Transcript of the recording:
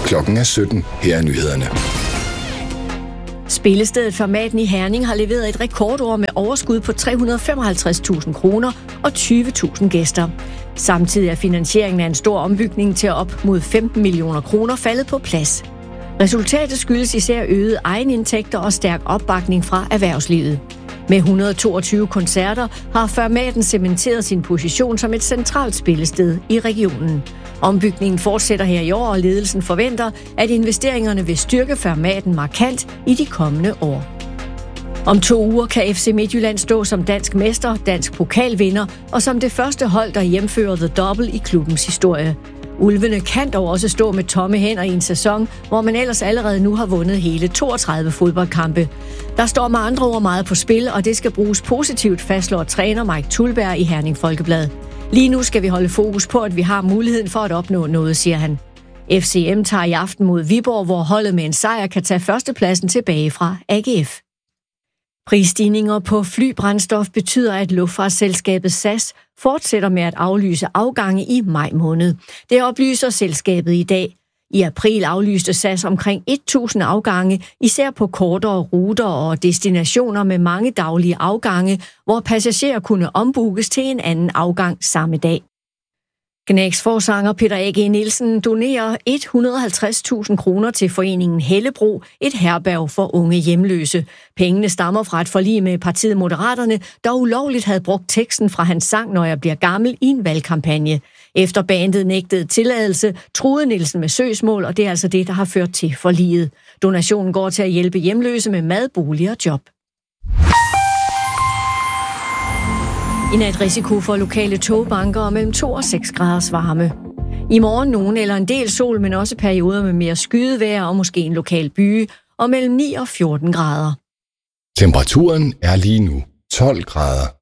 Klokken er 17. Her er nyhederne. Spillestedet Fermaten i Herning har leveret et rekordår med overskud på 355.000 kroner og 20.000 gæster. Samtidig er finansieringen af en stor ombygning til op mod 15 millioner kroner faldet på plads. Resultatet skyldes især øgede egenindtægter og stærk opbakning fra erhvervslivet. Med 122 koncerter har Fermaten cementeret sin position som et centralt spillested i regionen. Ombygningen fortsætter her i år, og ledelsen forventer, at investeringerne vil styrke Fermaten markant i de kommende år. Om 2 uger kan FC Midtjylland stå som dansk mester, dansk pokalvinder og som det første hold, der hjemfører The Double i klubbens historie. Ulvene kan dog også stå med tomme hænder i en sæson, hvor man ellers allerede nu har vundet hele 32 fodboldkampe. Der står med andre ord meget på spil, og det skal bruges positivt, fastslår træner Mike Thulberg i Herning Folkeblad. Lige nu skal vi holde fokus på, at vi har muligheden for at opnå noget, siger han. FCM tager i aften mod Viborg, hvor holdet med en sejr kan tage førstepladsen tilbage fra AGF. Prisstigninger på flybrændstof betyder, at luftfartsselskabet SAS fortsætter med at aflyse afgange i maj måned. Det oplyser selskabet i dag. I april aflyste SAS omkring 1.000 afgange, især på kortere ruter og destinationer med mange daglige afgange, hvor passagerer kunne ombookes til en anden afgang samme dag. Gnags forsanger Peter A.G. Nielsen donerer 150.000 kroner til foreningen Hellebro, et herberg for unge hjemløse. Pengene stammer fra et forlig med partiet Moderaterne, der ulovligt havde brugt teksten fra hans sang Når jeg bliver gammel i en valgkampagne. Efter bandet nægtede tilladelse, truede Nielsen med søgsmål, og det er altså det, der har ført til forliget. Donationen går til at hjælpe hjemløse med mad, bolig og job. I nat risiko for lokale togbanker og mellem 2 og 6 graders varme. I morgen nogen eller en del sol, men også perioder med mere skydevejr og måske en lokal byge, og mellem 9 og 14 grader. Temperaturen er lige nu 12 grader.